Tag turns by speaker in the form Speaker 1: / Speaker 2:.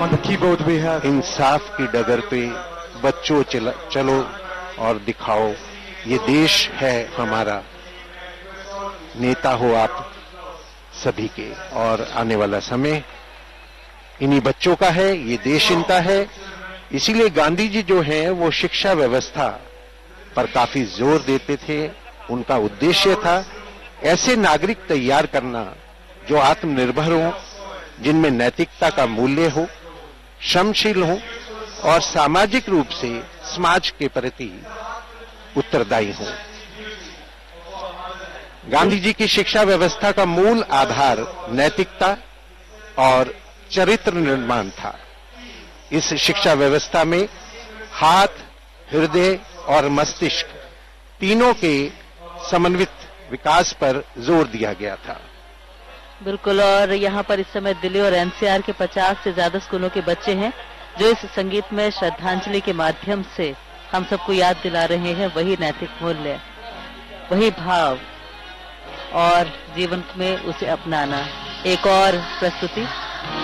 Speaker 1: On the keyboard we have
Speaker 2: इंसाफ की डगर पे बच्चों चलो और दिखाओ, ये देश है हमारा, नेता हो आप सभी के, और आने वाला समय इन्हीं बच्चों का है, ये देश इनका है। इसीलिए गांधी जी जो हैं वो शिक्षा व्यवस्था पर काफी जोर देते थे। उनका उद्देश्य था ऐसे नागरिक तैयार करना जो आत्मनिर्भर हो, जिनमें नैतिकता का मूल्य हो, श्रमशील हो और सामाजिक रूप से समाज के प्रति उत्तरदायी हो। गांधी जी की शिक्षा व्यवस्था का मूल आधार नैतिकता और चरित्र निर्माण था। इस शिक्षा व्यवस्था में हाथ, हृदय और मस्तिष्क तीनों के समन्वित विकास पर जोर दिया गया था।
Speaker 3: बिल्कुल, और यहाँ पर इस समय दिल्ली और एनसीआर के 50 से ज्यादा स्कूलों के बच्चे हैं जो इस संगीत में श्रद्धांजलि के माध्यम से हम सबको याद दिला रहे हैं वही नैतिक मूल्य, वही भाव और जीवन में उसे अपनाना। एक और प्रस्तुति